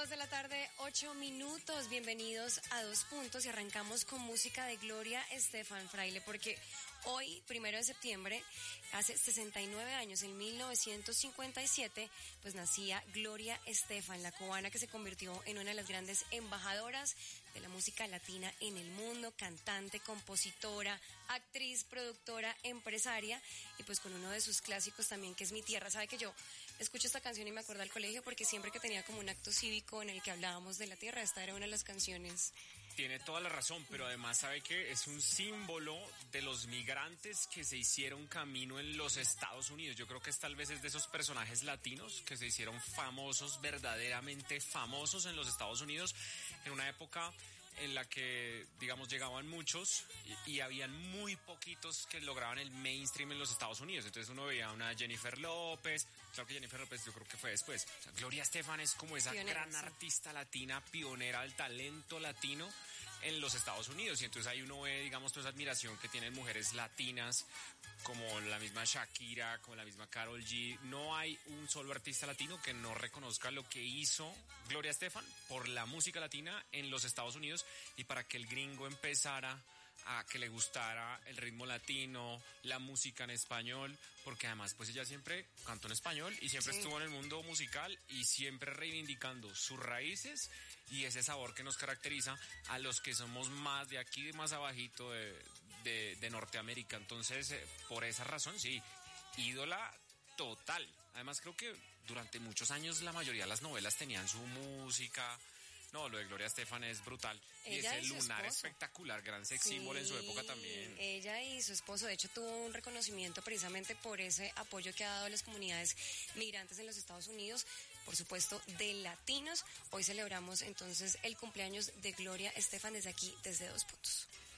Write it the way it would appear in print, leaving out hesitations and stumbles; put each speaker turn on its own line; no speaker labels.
2 de la tarde, 8 minutos. Bienvenidos a Dos Puntos y arrancamos con música de Gloria Estefan, Fraile, porque hoy, 1 de septiembre, hace 69 años, en 1957, pues nacía Gloria Estefan, la cubana que se convirtió en una de las grandes embajadoras de la música latina en el mundo, cantante, compositora, actriz, productora, empresaria, y pues con uno de sus clásicos también, que es Mi Tierra. Sabe que yo escucho esta canción y me acuerdo al colegio, porque siempre que tenía como un acto cívico en el que hablábamos de la tierra, esta era una de las canciones.
Tiene toda la razón, pero además sabe que es un símbolo de los migrantes que se hicieron camino en los Estados Unidos. Yo creo que tal vez es de esos personajes latinos que se hicieron famosos, verdaderamente famosos en los Estados Unidos, en una época en la que, digamos, llegaban muchos y habían muy poquitos que lograban el mainstream en los Estados Unidos. Entonces uno veía a una Jennifer López, claro que Jennifer López yo creo que fue después. O sea, Gloria Estefan es como esa gran artista latina, pionera del talento latino en los Estados Unidos. Y entonces ahí uno ve, digamos, toda esa admiración que tienen mujeres latinas, como la misma Shakira, como la misma Karol G. No hay un solo artista latino que no reconozca lo que hizo Gloria Estefan por la música latina en los Estados Unidos y para que el gringo empezara a que le gustara el ritmo latino, la música en español, porque además pues ella siempre cantó en español y siempre estuvo en el mundo musical y siempre reivindicando sus raíces y ese sabor que nos caracteriza a los que somos más de aquí, más abajito de Norteamérica. Entonces, por esa razón, sí, ídola total. Además creo que durante muchos años la mayoría de las novelas tenían su música. No, lo de Gloria Estefan es brutal.
Ella
y ese lunar espectacular, gran sex symbol en su época también.
Ella y su esposo, de hecho, tuvo un reconocimiento precisamente por ese apoyo que ha dado a las comunidades migrantes en los Estados Unidos, por supuesto, de latinos. Hoy celebramos entonces el cumpleaños de Gloria Estefan desde aquí, desde Dos Puntos.